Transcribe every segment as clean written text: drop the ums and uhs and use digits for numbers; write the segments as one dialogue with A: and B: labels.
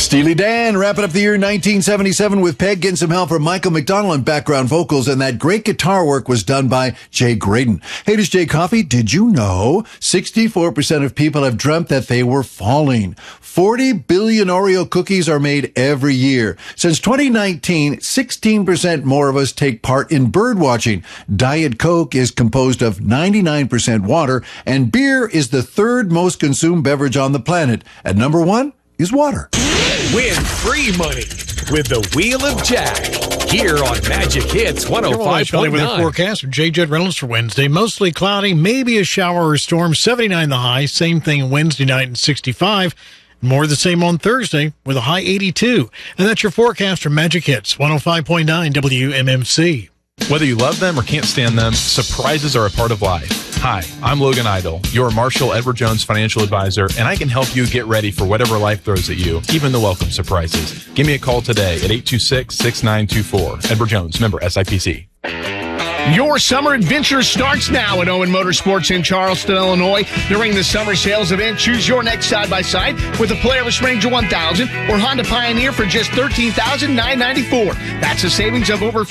A: Steely Dan wrapping up the year 1977 with Peg, getting some help from Michael McDonald on background vocals, and that great guitar work was done by Jay Graydon. Hey, this is Jay Coffey. Did you know 64% of people have dreamt that they were falling? 40 billion Oreo cookies are made every year. Since 2019, 16% more of us take part in bird watching. Diet Coke is composed of 99% water, and beer is the third most consumed beverage on the planet. At number one is water.
B: Win free money with the Wheel of Jack here on Magic Hits 105.9.
C: With the forecast from J. Judd Reynolds for Wednesday. Mostly cloudy, maybe a shower or storm, 79 the high. Same thing Wednesday night and 65. More of the same on Thursday with a high 82. And that's your forecast from Magic Hits 105.9 WMMC.
D: Whether you love them or can't stand them, surprises are a part of life. Hi, I'm Logan Idle, your Marshall Edward Jones financial advisor, and I can help you get ready for whatever life throws at you, even the welcome surprises. Give me a call today at 826-6924. Edward Jones, member SIPC.
E: Your summer adventure starts now at Owen Motorsports in Charleston, Illinois. During the summer sales event, choose your next side-by-side with a Polaris Ranger 1000 or Honda Pioneer for just $13,994. That's a savings of over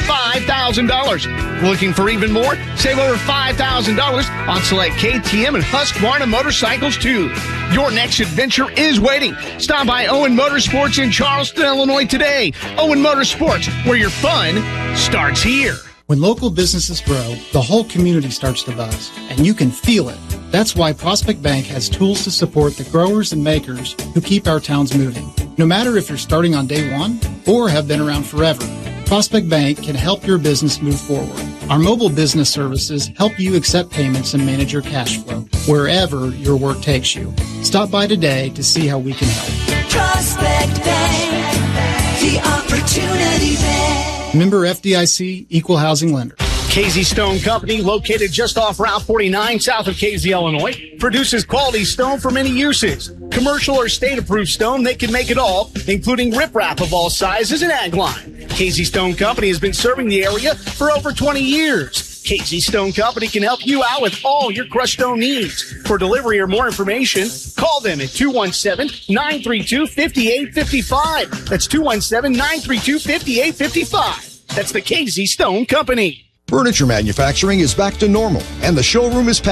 E: $5,000. Looking for even more? Save over $5,000 on select KTM and Husqvarna motorcycles, too. Your next adventure is waiting. Stop by Owen Motorsports in Charleston, Illinois today. Owen Motorsports, where your fun starts here.
F: When local businesses grow, the whole community starts to buzz, and you can feel it. That's why Prospect Bank has tools to support the growers and makers who keep our towns moving. No matter if you're starting on day one or have been around forever, Prospect Bank can help your business move forward. Our mobile business services help you accept payments and manage your cash flow wherever your work takes you. Stop by today to see how we can help.
G: Prospect Bank, the opportunity bank.
F: Member FDIC, Equal Housing Lender.
E: KZ Stone Company, located just off Route 49 south of KZ, Illinois, produces quality stone for many uses. Commercial or state-approved stone, they can make it all, including riprap of all sizes and ag line. KZ Stone Company has been serving the area for over 20 years. KZ Stone Company can help you out with all your crushed stone needs. For delivery or more information, call them at 217-932-5855. That's 217-932-5855. That's the KZ Stone Company.
H: Furniture manufacturing is back to normal, and the showroom is packed.